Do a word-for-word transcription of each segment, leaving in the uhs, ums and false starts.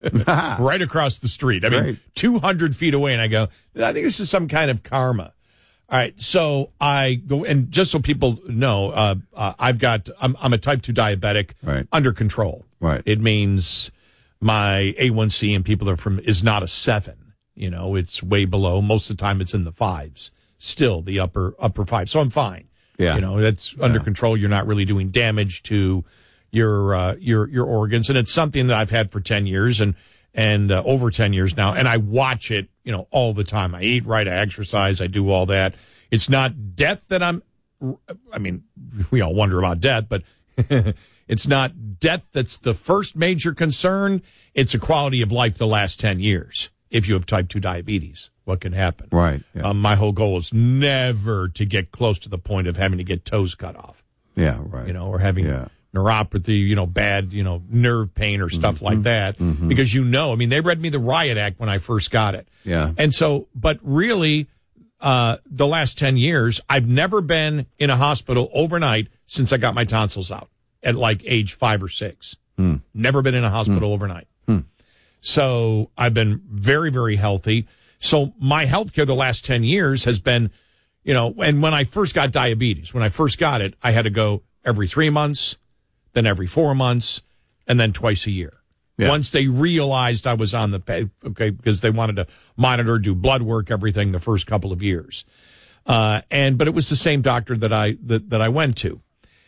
right across the street. I mean, right. two hundred feet away. And I go, I think this is some kind of karma. All right. So I go, and just so people know, uh, uh, I've got, I'm, I'm a type two diabetic right. under control. Right. It means my A one C and people are from is not a seven. You know, it's way below. Most of the time it's in the fives, still the upper, upper five. So I'm fine. Yeah. You know, that's under yeah. control. You're not really doing damage to your, uh, your, your organs. And it's something that I've had for ten years and, and uh, over ten years now. And I watch it, you know, all the time. I eat right. I exercise. I do all that. It's not death that I'm, I mean, we all wonder about death, but it's not death that's the first major concern. It's a quality of life the last ten years. If you have type two diabetes, what can happen? Right. Yeah. Um, my whole goal is never to get close to the point of having to get toes cut off. Yeah, right. You know, or having yeah. neuropathy, you know, bad, you know, nerve pain or stuff mm-hmm. like that. Mm-hmm. Because, you know, I mean, they read me the Riot Act when I first got it. Yeah. And so, but really, uh, the last ten years, I've never been in a hospital overnight since I got my tonsils out at like age five or six. Mm. Never been in a hospital mm. overnight. Mm. So I've been very, very healthy. So my health care the last ten years has been, you know, and when I first got diabetes, when I first got it, I had to go every three months, then every four months, and then twice a year. Yeah. Once they realized I was on the pay, okay, because they wanted to monitor, do blood work, everything the first couple of years. Uh, and, but it was the same doctor that I, that, that I went to.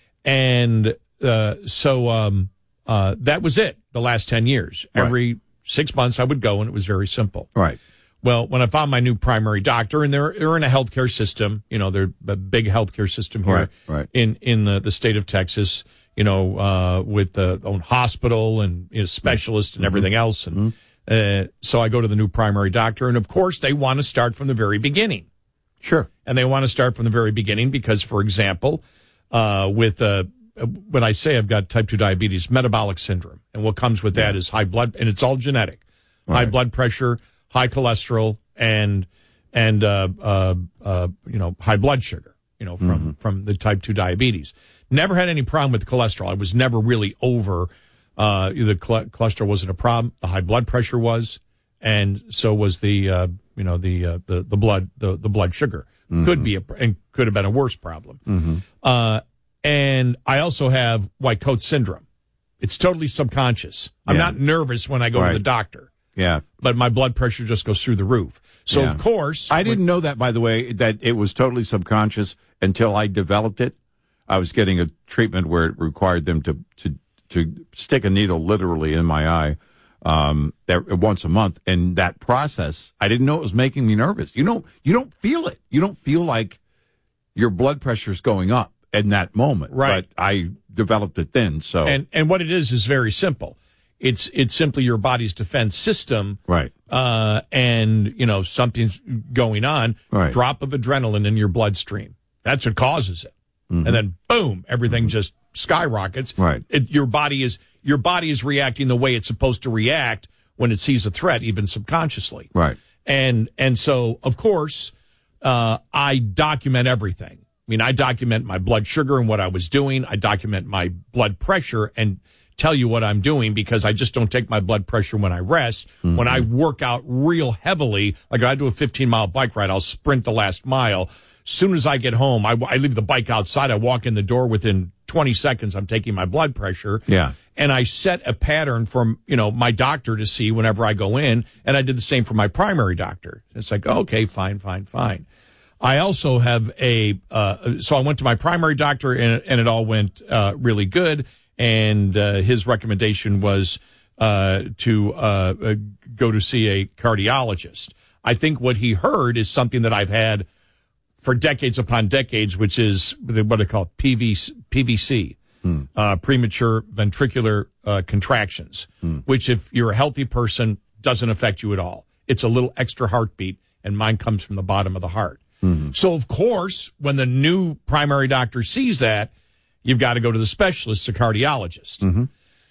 And, uh, so, um, uh, that was it the last ten years. Right. Every six months I would go, and it was very simple. Right. Well, when I found my new primary doctor, and they're, they're in a healthcare system, you know, they're a big healthcare system here right, right. in, in the, the state of Texas, you know, uh, with the own hospital and, you know, specialists and everything else. And, mm-hmm. uh, so I go to the new primary doctor, and of course they want to start from the very beginning. Sure. And they want to start from the very beginning because, for example, uh, with, uh, when I say I've got type two diabetes, metabolic syndrome, and what comes with that yeah. is high blood, and it's all genetic, right. high blood pressure, high cholesterol, and and uh, uh, uh, you know, high blood sugar, you know, from mm-hmm. from the type two diabetes. Never had any problem with cholesterol. I was never really over. Uh, the cl- cholesterol wasn't a problem. The high blood pressure was, and so was the uh, you know the uh, the the blood the the blood sugar mm-hmm. could be a and could have been a worse problem. Mm-hmm. Uh, And I also have white coat syndrome. It's totally subconscious. I'm yeah. not nervous when I go right. to the doctor. Yeah. But my blood pressure just goes through the roof. So, yeah. of course. I didn't know that, by the way, that it was totally subconscious until I developed it. I was getting a treatment where it required them to, to, to stick a needle literally in my eye um, that, once a month. And that process, I didn't know it was making me nervous. You know, you don't feel it. You don't feel like your blood pressure's going up in that moment. Right. But I developed it then, so. And and what it is is very simple. It's it's simply your body's defense system. Right. Uh, and, you know, something's going on. Right. Drop of adrenaline in your bloodstream. That's what causes it. Mm-hmm. And then, boom, everything mm-hmm. just skyrockets. Right. It, your body is your body is reacting the way it's supposed to react when it sees a threat, even subconsciously. Right. And and so, of course, uh, I document everything. I mean, I document my blood sugar and what I was doing. I document my blood pressure and tell you what I'm doing because I just don't take my blood pressure when I rest. Mm-hmm. When I work out real heavily, like I do a fifteen mile bike ride, I'll sprint the last mile. Soon as I get home, I, I leave the bike outside. I walk in the door within twenty seconds. I'm taking my blood pressure. Yeah. And I set a pattern from, you know, my doctor to see whenever I go in. And I did the same for my primary doctor. It's like, okay, fine, fine, fine. I also have a, uh, so I went to my primary doctor and, and it all went, uh, really good. And, uh, his recommendation was, uh, to, uh, uh, go to see a cardiologist. I think what he heard is something that I've had for decades upon decades, which is what they call P V C, P V C, hmm. uh, premature ventricular, uh, contractions, hmm. which if you're a healthy person doesn't affect you at all. It's a little extra heartbeat and mine comes from the bottom of the heart. Mm-hmm. So, of course, when the new primary doctor sees that, you've got to go to the specialist, the cardiologist. Mm-hmm.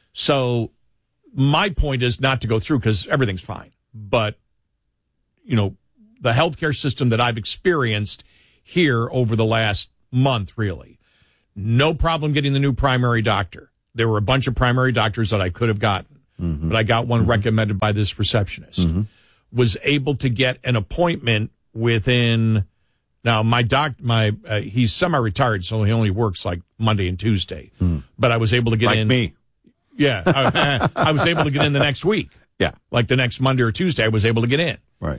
So my point is not to go through because everything's fine. But, you know, the healthcare system that I've experienced here over the last month, really, no problem getting the new primary doctor. There were a bunch of primary doctors that I could have gotten. mm-hmm. but I got one mm-hmm. recommended by this receptionist. Mm-hmm. Was able to get an appointment within. Now my doc, my uh, he's semi-retired, so he only works like Monday and Tuesday. Mm. But I was able to get like in. me. Yeah, I, I was able to get in the next week. Yeah, like the next Monday or Tuesday, I was able to get in. Right.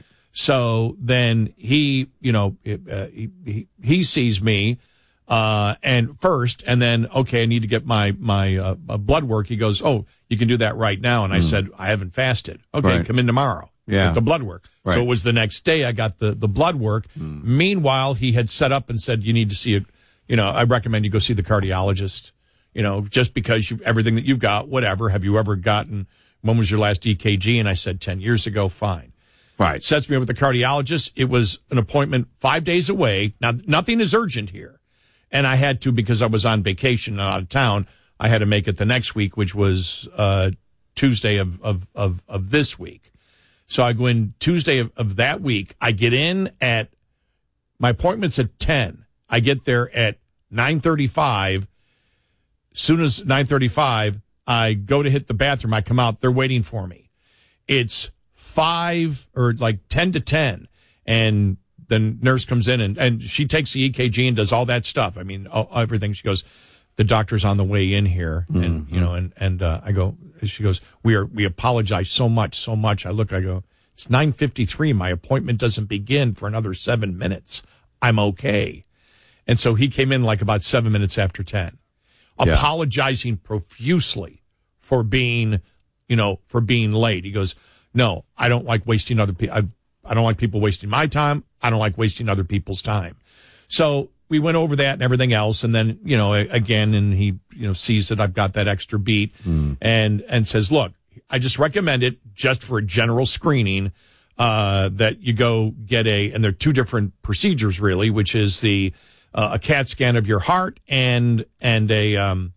So then he, you know, uh, he, he he sees me, uh, and first, and then okay, I need to get my my uh, blood work. He goes, oh, you can do that right now, and I mm. said I haven't fasted. Okay, right. come in tomorrow. Yeah, get the blood work. Right. So it was the next day I got the the blood work. Mm. Meanwhile, he had set up and said you need to see a, you know, I recommend you go see the cardiologist. You know, just because you everything that you've got, whatever. Have you ever gotten? When was your last E K G? And I said ten years ago. Fine. Right. Sets me up with the cardiologist. It was an appointment five days away. Now, nothing is urgent here. And I had to, because I was on vacation and out of town, I had to make it the next week, which was uh, Tuesday of, of, of, of this week. So I go in Tuesday of, of that week. I get in at, my appointment's at ten. I get there at nine thirty-five. Soon as nine thirty-five, I go to hit the bathroom. I come out. They're waiting for me. It's five or like ten to ten. And the nurse comes in and, and she takes the E K G and does all that stuff. I mean, all, everything. She goes, the doctor's on the way in here. Mm-hmm. And, you know, and, and, uh, I go, she goes, we are, we apologize so much, so much. I look, I go, it's nine fifty-three. My appointment doesn't begin for another seven minutes. I'm okay. And so he came in like about seven minutes after ten, yeah. apologizing profusely for being, you know, for being late. He goes, no, I don't like wasting other people. I, I don't like people wasting my time. I don't like wasting other people's time. So we went over that and everything else. And then, you know, again, and he, you know, sees that I've got that extra beat mm. and, and says, look, I just recommend it just for a general screening, uh, that you go get a, and there are two different procedures really, which is the, uh, a CAT scan of your heart and, and a, um,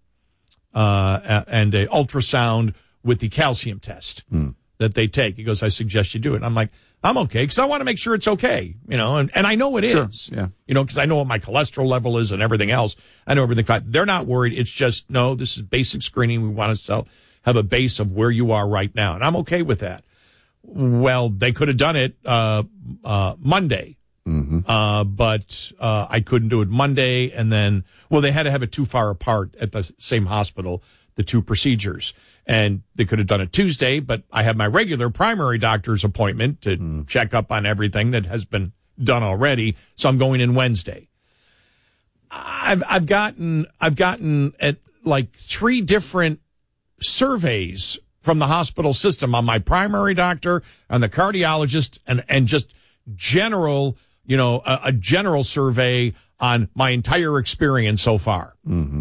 uh, and a ultrasound with the calcium test mm. that they take. He goes, I suggest you do it. And I'm like, I'm okay, because I want to make sure it's okay, you know, and, and I know it sure. is, yeah. you know, because I know what my cholesterol level is and everything else. I know everything. They're not worried. It's just, no, this is basic screening. We want to sell, have a base of where you are right now. And I'm okay with that. Well, they could have done it uh, uh, Monday, mm-hmm. uh, but uh, I couldn't do it Monday. And then, well, they had to have it too far apart at the same hospital, the two procedures. And they could have done it Tuesday, but I have my regular primary doctor's appointment to mm. check up on everything that has been done already. So I'm going in Wednesday. I've I've gotten I've gotten at like three different surveys from the hospital system on my primary doctor, on the cardiologist, and and just general, you know, a, a general survey on my entire experience so far. Mm-hmm.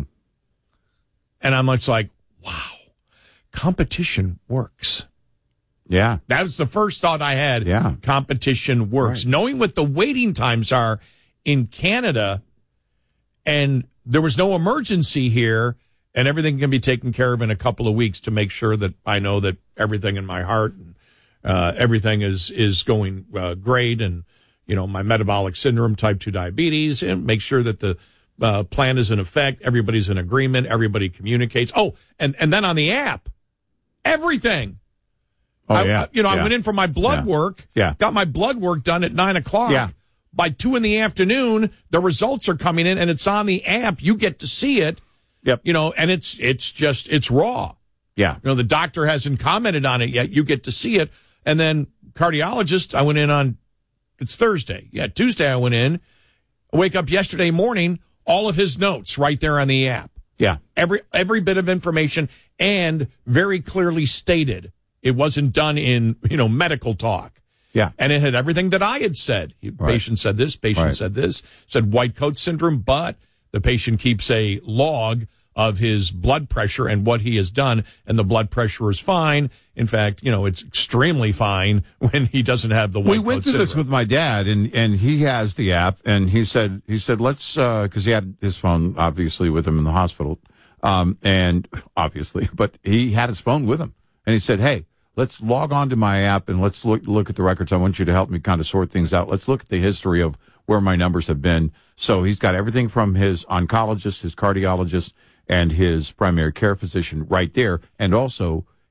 And I'm much like, wow. Competition works. Yeah. That was the first thought I had. Yeah. Competition works. Right. Knowing what the waiting times are in Canada, and there was no emergency here, and everything can be taken care of in a couple of weeks to make sure that I know that everything in my heart and uh, everything is, is going uh, great, and, you know, my metabolic syndrome, type two diabetes, and make sure that the uh, plan is in effect, everybody's in agreement, everybody communicates. Oh, and, and then on the app, everything. Oh, I, yeah. You know, yeah. I went in for my blood yeah. work. Yeah. Got my blood work done at nine o'clock. Yeah. By two in the afternoon, the results are coming in and it's on the app. You get to see it. Yep. You know, and it's, it's just, it's raw. Yeah. You know, the doctor hasn't commented on it yet. You get to see it. And then cardiologist, I went in on, it's Thursday. Yeah. Tuesday I went in. I wake up yesterday morning, all of his notes right there on the app. Yeah. Every, every bit of information, and very clearly stated. It wasn't done in, you know, medical talk. Yeah. And it had everything that I had said. Right. Patient said this, patient right. said this, said white coat syndrome, but the patient keeps a log of his blood pressure and what he has done, and the blood pressure is fine. In fact, you know, it's extremely fine when he doesn't have the white we coat went through syndrome. this with my dad, and, and he has the app, and he said, he said, let's, uh, because he had his phone obviously with him in the hospital, um, and obviously, but he had his phone with him, and he said, hey, let's log on to my app and let's look look at the records. I want you to help me kind of sort things out. Let's look at the history of where my numbers have been. So he's got everything from his oncologist, his cardiologist, and his primary care physician right there, and also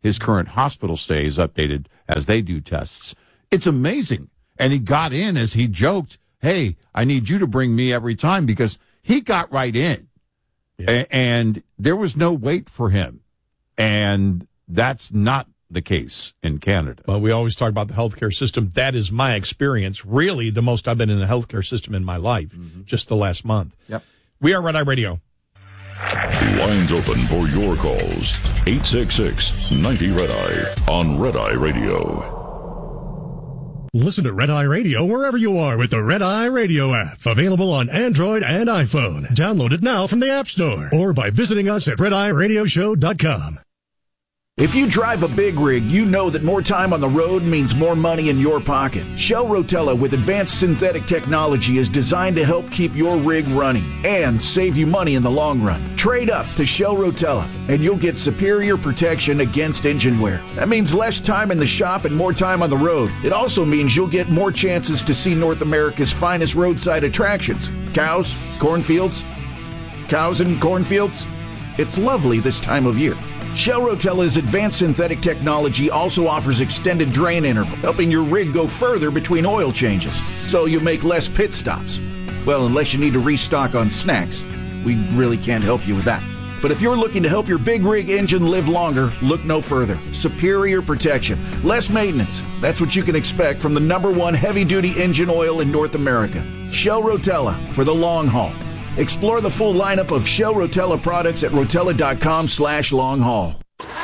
his current hospital stay is updated as they do tests. It's amazing. And he got in as he joked, hey, I need you to bring me every time, because he got right in. Yeah. A- and there was no wait for him. And that's not the case in Canada. Well, we always talk about the healthcare system. That is my experience. Really, the most I've been in the healthcare system in my life, mm-hmm. just the last month. Yep. We are Red Eye Radio. Lines open for your calls. eight six six, ninety, Red Eye on Red Eye Radio. Listen to Red Eye Radio wherever you are with the Red Eye Radio app. Available on Android and iPhone. Download it now from the App Store or by visiting us at red eye radio show dot com. If you drive a big rig, you know that more time on the road means more money in your pocket. Shell Rotella with advanced synthetic technology is designed to help keep your rig running and save you money in the long run. Trade up to Shell Rotella and you'll get superior protection against engine wear. That means less time in the shop and more time on the road. It also means you'll get more chances to see North America's finest roadside attractions. Cows, cornfields, cows and cornfields. It's lovely this time of year. Shell Rotella's advanced synthetic technology also offers extended drain interval, helping your rig go further between oil changes, so you make less pit stops. Well, unless you need to restock on snacks, we really can't help you with that. But if you're looking to help your big rig engine live longer, look no further. Superior protection, less maintenance. That's what you can expect from the number one heavy-duty engine oil in North America. Shell Rotella for the long haul. Explore the full lineup of Shell Rotella products at rotella.com slash long haul.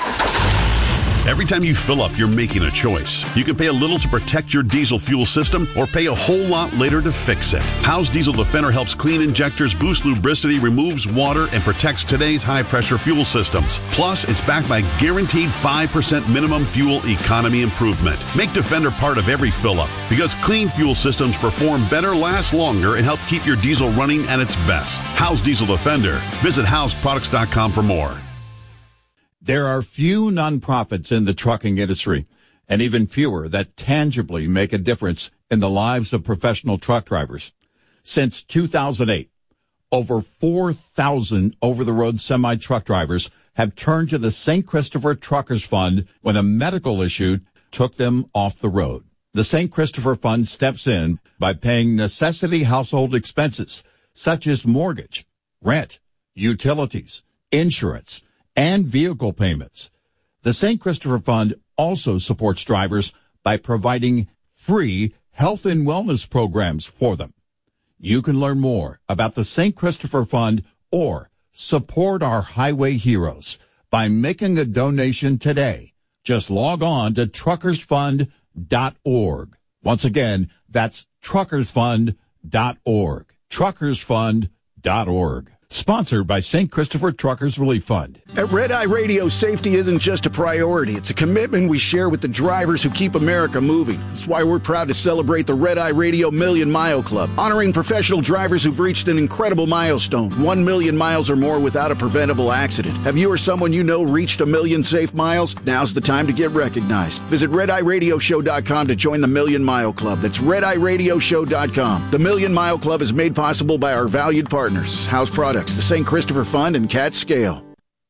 Every time you fill up, you're making a choice. You can pay a little to protect your diesel fuel system or pay a whole lot later to fix it. How's Diesel Defender helps clean injectors, boost lubricity, removes water, and protects today's high-pressure fuel systems. Plus, it's backed by guaranteed five percent minimum fuel economy improvement. Make Defender part of every fill-up because clean fuel systems perform better, last longer, and help keep your diesel running at its best. How's Diesel Defender? Visit house products dot com for more. There are few nonprofits in the trucking industry, and even fewer that tangibly make a difference in the lives of professional truck drivers. Since two thousand eight, over four thousand over-the-road semi-truck drivers have turned to the Saint Christopher Truckers Fund when a medical issue took them off the road. The Saint Christopher Fund steps in by paying necessity household expenses, such as mortgage, rent, utilities, insurance, and vehicle payments. The Saint Christopher Fund also supports drivers by providing free health and wellness programs for them. You can learn more about the Saint Christopher Fund or support our highway heroes by making a donation today. Just log on to truckers fund dot org. Once again, that's truckers fund dot org. truckers fund dot org. Sponsored by Saint Christopher Truckers Relief Fund. At Red Eye Radio, safety isn't just a priority. It's a commitment we share with the drivers who keep America moving. That's why we're proud to celebrate the Red Eye Radio Million Mile Club, honoring professional drivers who've reached an incredible milestone, one million miles or more without a preventable accident. Have you or someone you know reached a million safe miles? Now's the time to get recognized. Visit red eye radio show dot com to join the Million Mile Club. That's red eye radio show dot com. The Million Mile Club is made possible by our valued partners, House Products, the Saint Christopher Fund, and Cat Scale.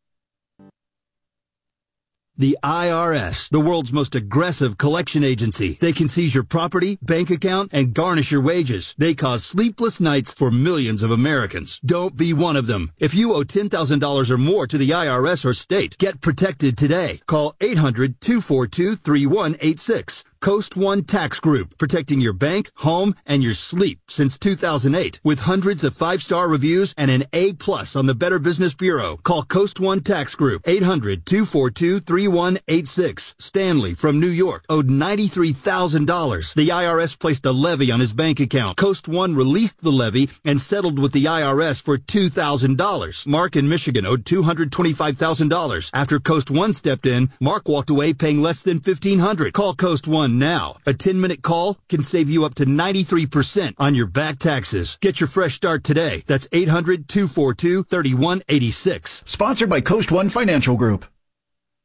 The I R S, the world's most aggressive collection agency. They can seize your property, bank account, and garnish your wages. They cause sleepless nights for millions of Americans. Don't be one of them. If you owe ten thousand dollars or more to the I R S or state, get protected today. Call eight hundred, two four two, three one eight six. Coast One Tax Group, protecting your bank, home, and your sleep since two thousand eight. With hundreds of five-star reviews and an A plus on the Better Business Bureau. Call Coast One Tax Group, eight hundred, two four two, three one eight six. Stanley from New York owed ninety-three thousand dollars. The I R S placed a levy on his bank account. Coast One released the levy and settled with the I R S for two thousand dollars. Mark in Michigan owed two hundred twenty-five thousand dollars. After Coast One stepped in, Mark walked away paying less than fifteen hundred dollars. Call Coast One now. A ten-minute call can save you up to ninety-three percent on your back taxes. Get your fresh start today. That's eight hundred, two four two, three one eight six. Sponsored by Coast One Financial Group.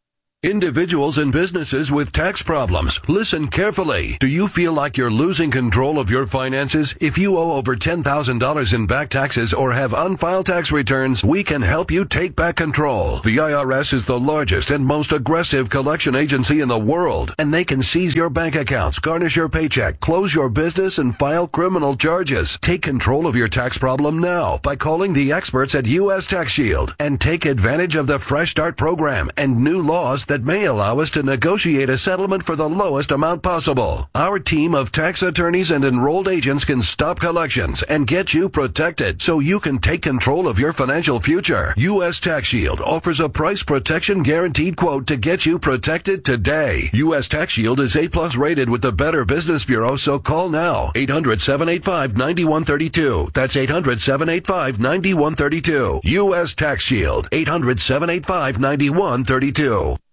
Individuals and businesses with tax problems, listen carefully. Do you feel like you're losing control of your finances? If you owe over ten thousand dollars in back taxes or have unfiled tax returns, we can help you take back control. The I R S is the largest and most aggressive collection agency in the world, and they can seize your bank accounts, garnish your paycheck, close your business, and file criminal charges. Take control of your tax problem now by calling the experts at U S Tax Shield and take advantage of the Fresh Start program and new laws that may allow us to negotiate a settlement for the lowest amount possible. Our team of tax attorneys and enrolled agents can stop collections and get you protected so you can take control of your financial future. U S Tax Shield offers a price protection guaranteed quote to get you protected today. U S Tax Shield is A plus rated with the Better Business Bureau, so call now. eight hundred, seven eight five, nine one three two. That's eight hundred, seven eight five, nine one three two. U S Tax Shield. eight hundred, seven eight five, nine one three two.